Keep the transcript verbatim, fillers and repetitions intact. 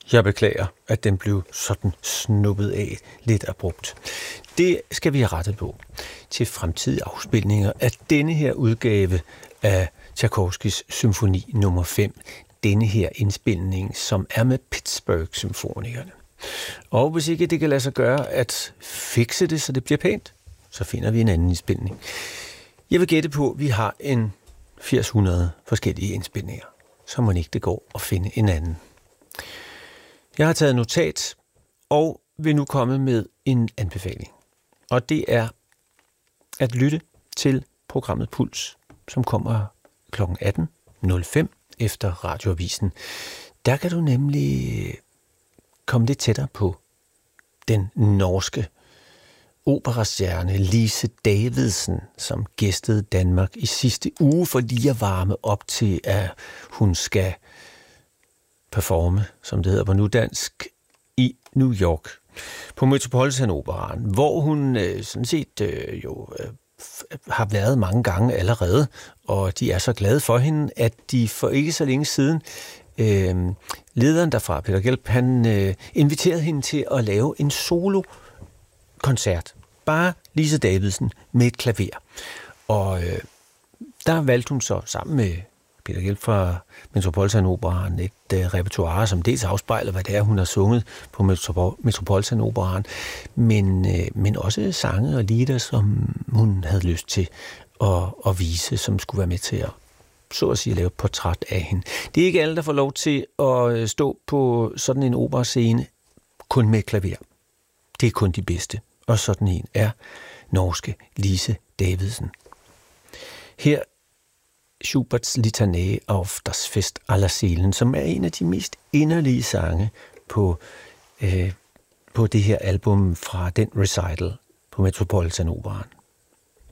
Jeg beklager, at den blev sådan snuppet af lidt abrupt. Det skal vi have rettet på til fremtidige afspilninger af denne her udgave af Tchaikovskys symfoni nummer fem. Denne her indspilning, som er med Pittsburgh-symfonikerne. Og hvis ikke det kan lade sig gøre at fikse det, så det bliver pænt, så finder vi en anden indspilning. Jeg vil gætte på, at vi har en firs hundrede forskellige indspilninger. Så må ikke det gå at finde en anden. Jeg har taget notat og vil nu komme med en anbefaling. Og det er at lytte til programmet Puls, som kommer klokken atten nul fem efter radioavisen. Der kan du nemlig komme lidt tættere på den norske operastjerne Lise Davidsen, som gæstede Danmark i sidste uge for lige at varme op til, at hun skal performe, som det hedder på nudansk, i New York på Metropolitan Operaen, hvor hun øh, sådan set øh, jo øh, har været mange gange allerede, og de er så glade for hende, at de for ikke så længe siden, øh, lederen derfra, Peter Gelb, han øh, inviterede hende til at lave en solo-koncert. Bare Lise Davidsen med et klaver. Og øh, der valgte hun så sammen med Peter Gelb fra Metropolitan Operaen et øh, repertoire, som dels afspejler, hvad det er, hun har sunget på Metropolitan Operaen, men, øh, men også sange og lieder, som hun havde lyst til at, at vise, som skulle være med til at, så at sige, lave et portræt af hende. Det er ikke alle, der får lov til at stå på sådan en operascene kun med klaver. Det er kun de bedste, og sådan en er norske Lise Davidsen. Her Schuberts Litanée auf das Fest aller Seelen, som er en af de mest inderlige sange på, øh, på det her album fra den recital på Metropolitan Operaen.